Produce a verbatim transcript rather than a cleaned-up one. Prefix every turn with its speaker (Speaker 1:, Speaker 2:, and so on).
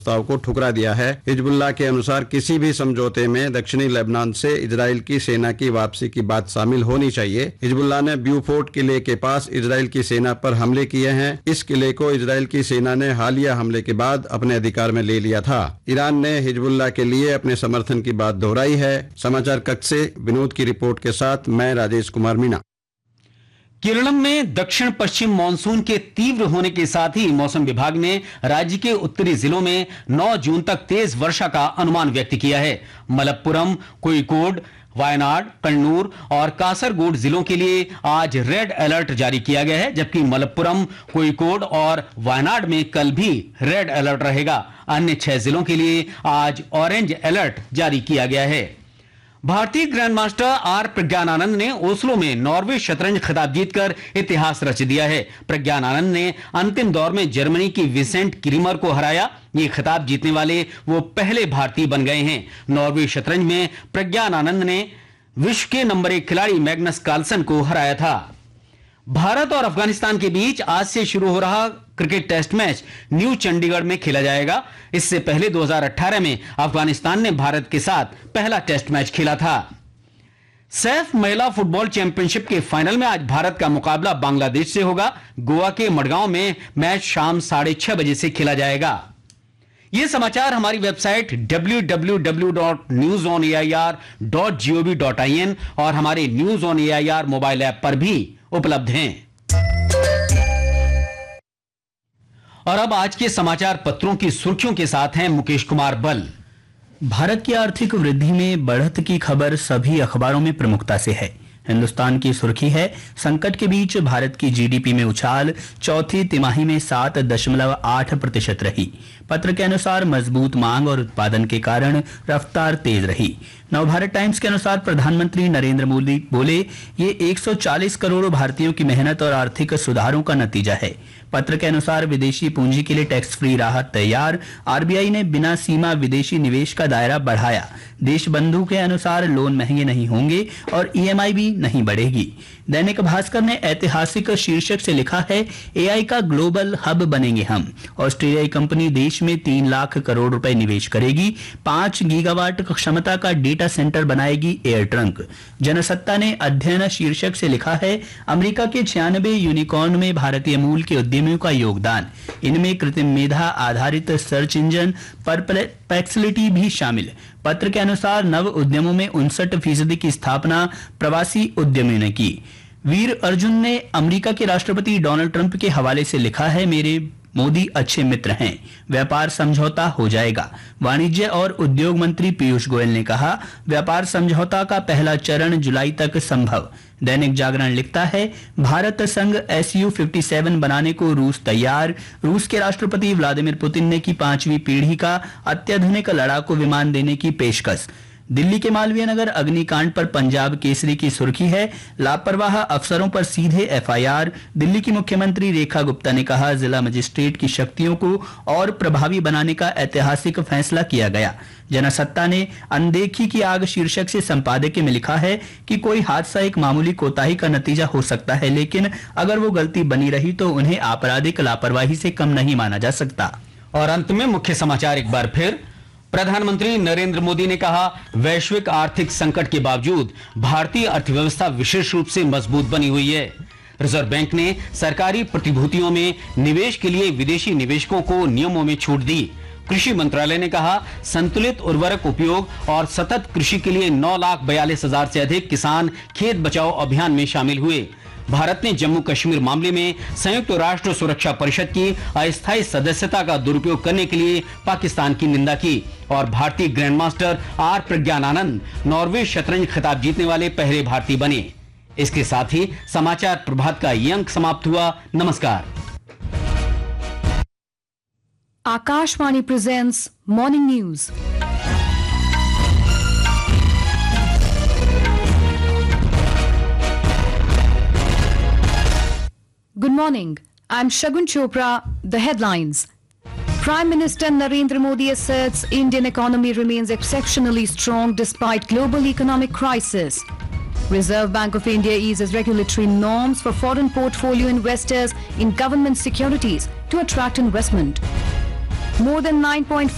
Speaker 1: प्रस्ताव को ठुकरा दिया है। हिजबुल्लाह के अनुसार किसी भी समझौते में दक्षिणी लेबनान से इजराइल की सेना की वापसी की बात शामिल होनी चाहिए। हिजबुल्लाह ने ब्यूफोर्ट किले के पास इजराइल की सेना पर हमले किए हैं। इस किले को इजराइल की सेना ने हालिया हमले के बाद अपने अधिकार में ले लिया था। ईरान ने हिजबुल्लाह के लिए अपने समर्थन की बात दोहराई है। समाचार कक्ष से विनोद की रिपोर्ट के साथ मैं राजेश कुमार मीणा।
Speaker 2: केरलम में दक्षिण पश्चिम मानसून के तीव्र होने के साथ ही मौसम विभाग ने राज्य के उत्तरी जिलों में नौ जून तक तेज वर्षा का अनुमान व्यक्त किया है। मलप्पुरम, कोझिकोड, वायनाड, कन्नूर और कासरगोड जिलों के लिए आज रेड अलर्ट जारी किया गया है, जबकि मलप्पुरम, कोझिकोड और वायनाड में कल भी रेड अलर्ट रहेगा। अन्य छह जिलों के लिए आज ऑरेंज अलर्ट जारी किया गया है। भारतीय ग्रैंड मास्टर आर प्रज्ञानानंद ने ओस्लो में नॉर्वे शतरंज खिताब जीतकर इतिहास रच दिया है। प्रज्ञानानंद ने अंतिम दौर में जर्मनी की विसेंट क्रीमर को हराया। ये खिताब जीतने वाले वो पहले भारतीय बन गए हैं। नॉर्वे शतरंज में प्रज्ञानानंद ने विश्व के नंबर एक खिलाड़ी मैग्नस कार्लसन को हराया था। भारत और अफगानिस्तान के बीच आज से शुरू हो रहा cricket test match new Chandigarh में खेला जाएगा। इससे पहले दो हज़ार अठारह में अफगानिस्तान ने भारत के साथ पहला टेस्ट मैच खेला था। सैफ महिला फुटबॉल चैंपियनशिप के फाइनल में आज भारत का मुकाबला बांग्लादेश से होगा। गोवा के मडगांव में मैच शाम साढ़े छह बजे से खेला जाएगा। ये समाचार हमारी website W W W dot news on A I R dot G O V dot I N और हमारे news on A I R mobile app पर भी उपलब्ध हैं। और अब आज के समाचार पत्रों की सुर्खियों के साथ हैं मुकेश कुमार बल।
Speaker 3: भारत की आर्थिक वृद्धि में बढ़त की खबर सभी अखबारों में प्रमुखता से है। हिंदुस्तान की सुर्खी है, संकट के बीच भारत की जीडीपी में उछाल, चौथी तिमाही में सात दशमलव आठ प्रतिशत रही। पत्र के अनुसार मजबूत मांग और उत्पादन के कारण रफ्तार तेज रही। नवभारत टाइम्स के अनुसार प्रधानमंत्री नरेंद्र मोदी बोले, ये एक सौ चालीस करोड़ भारतीयों की मेहनत और आर्थिक सुधारों का नतीजा है। पत्र के अनुसार विदेशी पूंजी के लिए टैक्स फ्री राहत तैयार। आरबीआई ने बिना सीमा विदेशी निवेश का दायरा बढ़ाया। देश बंधु के अनुसार लोन महंगे नहीं होंगे और ईएमआई भी नहीं बढ़ेगी। दैनिक भास्कर ने ऐतिहासिक शीर्षक से लिखा है, एआई का ग्लोबल हब बनेंगे हम। ऑस्ट्रेलियाई कंपनी देश में तीन लाख करोड़ रुपए निवेश करेगी। पांच गीगावाट क्षमता का डेटा सेंटर बनाएगी एयर ट्रंक। जनसत्ता ने अध्ययन शीर्षक से लिखा है, अमेरिका के छियानबे यूनिकॉर्न में भारतीय मूल के उद्यमियों का योगदान। इनमें कृत्रिम मेधा आधारित सर्च इंजन परप्लेक्सिटी भी शामिल। पत्र के अनुसार नव उद्यमों में उनसठ फीसदी की स्थापना प्रवासी उद्यमियों ने की। वीर अर्जुन ने अमेरिका के राष्ट्रपति डोनाल्ड ट्रंप के हवाले से लिखा है, मेरे मोदी अच्छे मित्र हैं, व्यापार समझौता हो जाएगा। वाणिज्य और उद्योग मंत्री पीयूष गोयल ने कहा, व्यापार समझौता का पहला चरण जुलाई तक संभव। दैनिक जागरण लिखता है, भारत संग एस यू सत्तावन बनाने को रूस तैयार। रूस के राष्ट्रपति व्लादिमीर पुतिन ने की पांचवी पीढ़ी का अत्याधुनिक लड़ाकू विमान देने की पेशकश। दिल्ली के मालवीय नगर अग्निकांड पर पंजाब केसरी की सुर्खी है, लापरवाह अफसरों पर सीधे एफ आई आर। दिल्ली की मुख्यमंत्री रेखा गुप्ता ने कहा, जिला मजिस्ट्रेट की शक्तियों को और प्रभावी बनाने का ऐतिहासिक फैसला किया गया। जनसत्ता ने अनदेखी की आग शीर्षक से संपादकीय में लिखा है कि कोई हादसा एक मामूली कोताही का नतीजा हो सकता है, लेकिन अगर वो गलती बनी रही तो उन्हें आपराधिक लापरवाही से कम नहीं माना जा सकता।
Speaker 2: और अंत में मुख्य समाचार एक बार फिर। प्रधानमंत्री नरेंद्र मोदी ने कहा, वैश्विक आर्थिक संकट के बावजूद भारतीय अर्थव्यवस्था विशेष रूप से मजबूत बनी हुई है। रिजर्व बैंक ने सरकारी प्रतिभूतियों में निवेश के लिए विदेशी निवेशकों को नियमों में छूट दी। कृषि मंत्रालय ने कहा, संतुलित उर्वरक उपयोग और सतत कृषि के लिए नौ लाख बयालीस हजार से अधिक किसान खेत बचाओ अभियान में शामिल हुए। भारत ने जम्मू कश्मीर मामले में संयुक्त राष्ट्र सुरक्षा परिषद की अस्थायी सदस्यता का दुरुपयोग करने के लिए पाकिस्तान की निंदा की। और भारतीय grand master are Praggnanandhaa Norway शतरंज खिताब जीतने वाले पहले भारतीय बने। इसके साथ ही समाचार प्रभात का ये अंक समाप्त हुआ। नमस्कार।
Speaker 4: Akashvani presents morning news. Good morning. I'm Shagun Chopra. The headlines. Prime Minister Narendra Modi asserts Indian economy remains exceptionally strong despite global economic crisis. Reserve Bank of India eases regulatory norms for foreign portfolio investors in government securities to attract investment. More than nine point